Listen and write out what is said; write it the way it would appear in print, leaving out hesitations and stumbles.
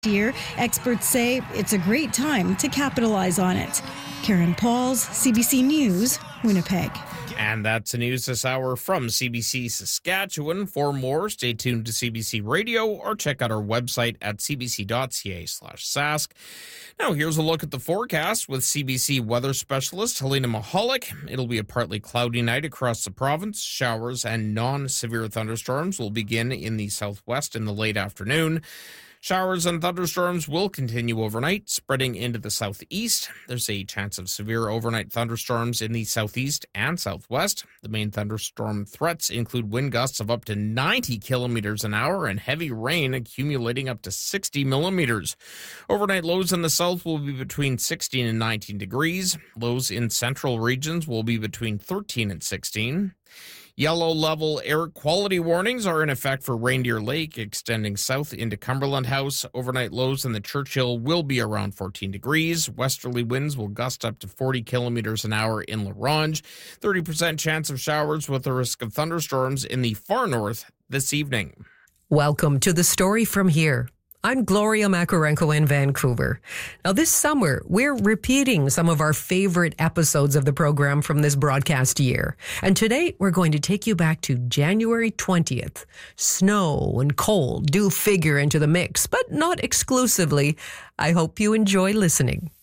year, experts say it's a great time to capitalize on it. Karen Pauls, CBC News, Winnipeg. And that's the news this hour from CBC Saskatchewan. For more, stay tuned to CBC Radio or check out our website at cbc.ca/sask. Now, here's a look at the forecast with CBC weather specialist Helena Mahalik. It'll be a partly cloudy night across the province. Showers and non-severe thunderstorms will begin in the southwest in the late afternoon. Showers and thunderstorms will continue overnight, spreading into the southeast. There's a chance of severe overnight thunderstorms in the southeast and southwest. The main thunderstorm threats include wind gusts of up to 90 kilometers an hour and heavy rain accumulating up to 60 millimeters. Overnight lows in the south will be between 16 and 19 degrees. Lows in central regions will be between 13 and 16. Yellow level air quality warnings are in effect for Reindeer Lake, extending south into Cumberland House. Overnight lows in the Churchill will be around 14 degrees. Westerly winds will gust up to 40 kilometers an hour in La Ronge. 30% chance of showers with a risk of thunderstorms in the far north this evening. Welcome to the story from here. I'm Gloria Makarenko in Vancouver. Now, this summer, we're repeating some of our favorite episodes of the program from this broadcast year. And today, we're going to take you back to January 20th. Snow and cold do figure into the mix, but not exclusively. I hope you enjoy listening.